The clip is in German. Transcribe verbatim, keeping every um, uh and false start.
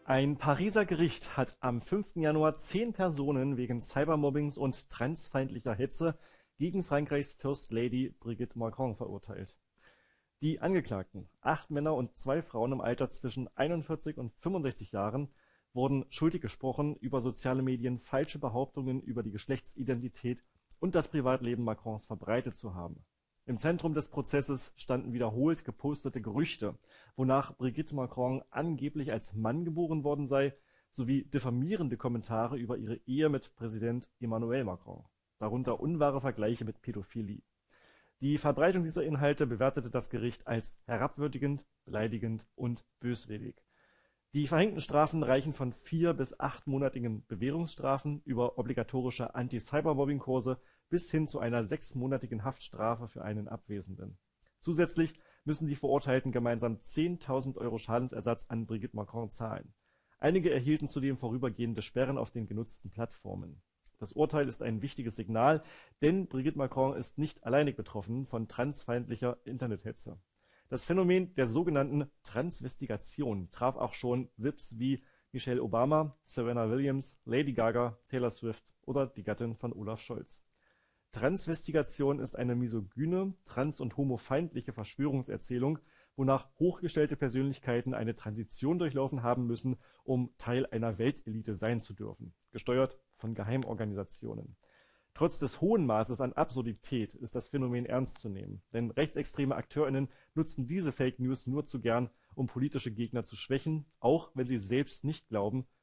Ein Pariser Gericht hat am fünften Januar zehn Personen wegen Cybermobbings und transfeindlicher Hetze gegen Frankreichs First Lady Brigitte Macron verurteilt. Die Angeklagten, acht Männer und zwei Frauen im Alter zwischen einundvierzig und fünfundsechzig Jahren, wurden schuldig gesprochen, über soziale Medien falsche Behauptungen über die Geschlechtsidentität und das Privatleben Macrons verbreitet zu haben. Im Zentrum des Prozesses standen wiederholt gepostete Gerüchte, wonach Brigitte Macron angeblich als Mann geboren worden sei, sowie diffamierende Kommentare über ihre Ehe mit Präsident Emmanuel Macron, darunter unwahre Vergleiche mit Pädophilie. Die Verbreitung dieser Inhalte bewertete das Gericht als herabwürdigend, beleidigend und böswillig. Die verhängten Strafen reichen von vier- bis achtmonatigen Bewährungsstrafen über obligatorische Anti-Cybermobbing-Kurse bis hin zu einer sechsmonatigen Haftstrafe für einen Abwesenden. Zusätzlich müssen die Verurteilten gemeinsam zehntausend Euro Schadensersatz an Brigitte Macron zahlen. Einige erhielten zudem vorübergehende Sperren auf den genutzten Plattformen. Das Urteil ist ein wichtiges Signal, denn Brigitte Macron ist nicht alleinig betroffen von transfeindlicher Internethetze. Das Phänomen der sogenannten Transvestigation traf auch schon V I Ps wie Michelle Obama, Serena Williams, Lady Gaga, Taylor Swift oder die Gattin von Olaf Scholz. Transvestigation ist eine misogyne, trans- und homofeindliche Verschwörungserzählung, wonach hochgestellte Persönlichkeiten eine Transition durchlaufen haben müssen, um Teil einer Weltelite sein zu dürfen, gesteuert von Geheimorganisationen. Trotz des hohen Maßes an Absurdität ist das Phänomen ernst zu nehmen, denn rechtsextreme AkteurInnen nutzen diese Fake News nur zu gern, um politische Gegner zu schwächen, auch wenn sie selbst nicht glauben,